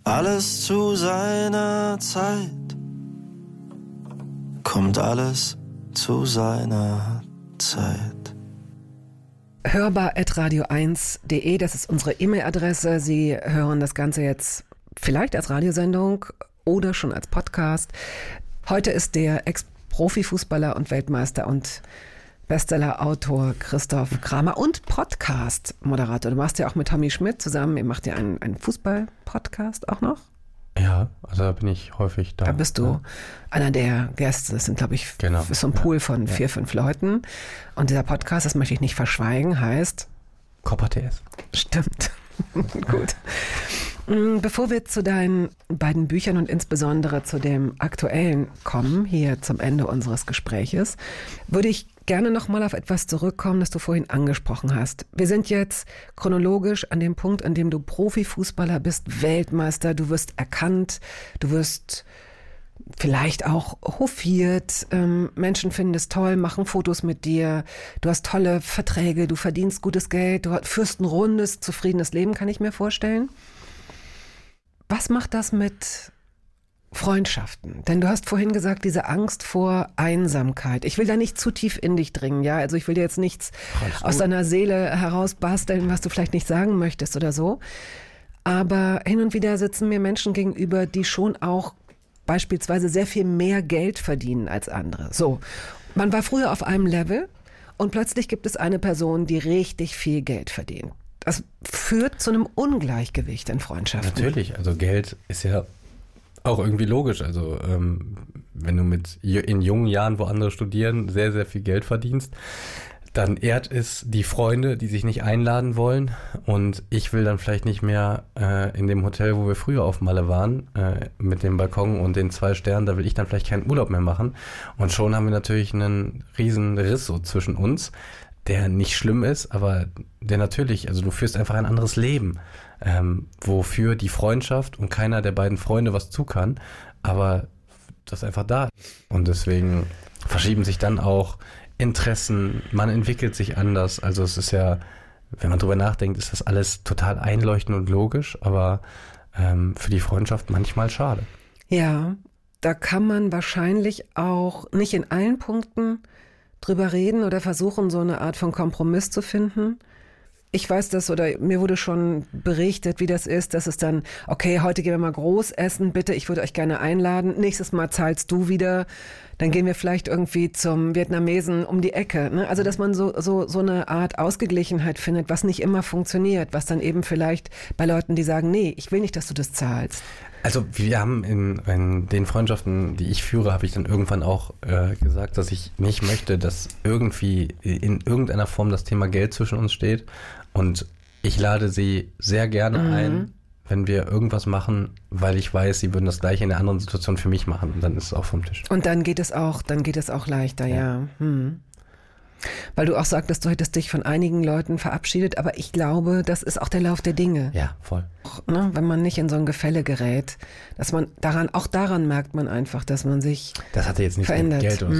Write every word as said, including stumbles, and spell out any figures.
Alles zu seiner Zeit. Kommt alles zu seiner Zeit. hörbar at radio eins punkt de, das ist unsere E-Mail-Adresse. Sie hören das Ganze jetzt vielleicht als Radiosendung oder schon als Podcast. Heute ist der Ex-Profifußballer und Weltmeister und Bestseller-Autor Christoph Kramer und Podcast-Moderator. Du machst ja auch mit Tommy Schmidt zusammen, ihr macht ja einen, einen Fußball-Podcast auch noch. Ja, also da bin ich häufig da. Da bist du ja einer der Gäste. Das sind, glaube ich, genau. ist so ein Pool von ja. vier, fünf Leuten. Und dieser Podcast, das möchte ich nicht verschweigen, heißt Copper T S. Stimmt. Gut. Bevor wir zu deinen beiden Büchern und insbesondere zu dem aktuellen kommen, hier zum Ende unseres Gespräches, würde ich gerne nochmal auf etwas zurückkommen, das du vorhin angesprochen hast. Wir sind jetzt chronologisch an dem Punkt, an dem du Profifußballer bist, Weltmeister, du wirst erkannt, du wirst vielleicht auch hofiert, ähm, Menschen finden es toll, machen Fotos mit dir, du hast tolle Verträge, du verdienst gutes Geld, du führst ein rundes, zufriedenes Leben, kann ich mir vorstellen. Was macht das mit Freundschaften? Denn du hast vorhin gesagt, diese Angst vor Einsamkeit. Ich will da nicht zu tief in dich dringen, ja? Also ich will dir jetzt nichts aus deiner Seele herausbasteln, was du vielleicht nicht sagen möchtest oder so. Aber hin und wieder sitzen mir Menschen gegenüber, die schon auch beispielsweise sehr viel mehr Geld verdienen als andere. So, man war früher auf einem Level und plötzlich gibt es eine Person, die richtig viel Geld verdient. Das führt zu einem Ungleichgewicht in Freundschaften. Natürlich, also Geld ist ja auch irgendwie logisch. Also ähm, wenn du mit in jungen Jahren, wo andere studieren, sehr, sehr viel Geld verdienst, dann ehrt es die Freunde, die sich nicht einladen wollen. Und ich will dann vielleicht nicht mehr äh, in dem Hotel, wo wir früher auf Malle waren, äh, mit dem Balkon und den zwei Sternen, da will ich dann vielleicht keinen Urlaub mehr machen. Und schon haben wir natürlich einen riesen Riss so zwischen uns, der nicht schlimm ist, aber der natürlich, also du führst einfach ein anderes Leben, ähm, wofür die Freundschaft und keiner der beiden Freunde was zu kann, aber das einfach da ist. Und deswegen verschieben sich dann auch Interessen, man entwickelt sich anders. Also es ist ja, wenn man drüber nachdenkt, ist das alles total einleuchtend und logisch, aber ähm, für die Freundschaft manchmal schade. Ja, da kann man wahrscheinlich auch nicht in allen Punkten drüber reden oder versuchen, so eine Art von Kompromiss zu finden. Ich weiß das, oder mir wurde schon berichtet, wie das ist, dass es dann, okay, heute gehen wir mal groß essen, bitte, ich würde euch gerne einladen, nächstes Mal zahlst du wieder, dann gehen wir vielleicht irgendwie zum Vietnamesen um die Ecke. Ne? Also, dass man so, so, so eine Art Ausgeglichenheit findet, was nicht immer funktioniert, was dann eben vielleicht bei Leuten, die sagen, nee, ich will nicht, dass du das zahlst. Also wir haben in, in den Freundschaften, die ich führe, habe ich dann irgendwann auch äh, gesagt, dass ich nicht möchte, dass irgendwie in irgendeiner Form das Thema Geld zwischen uns steht. Und ich lade sie sehr gerne mhm. ein, wenn wir irgendwas machen, weil ich weiß, sie würden das gleiche in einer anderen Situation für mich machen. Und dann ist es auch vom Tisch. Und dann geht es auch, dann geht es auch leichter, ja. ja. Hm. Weil du auch sagtest, du hättest dich von einigen Leuten verabschiedet, aber ich glaube, das ist auch der Lauf der Dinge. Ja, voll. Auch, ne, wenn man nicht in so ein Gefälle gerät, dass man daran, auch daran merkt man einfach, dass man sich das hatte jetzt nicht verändert. mit Geld oder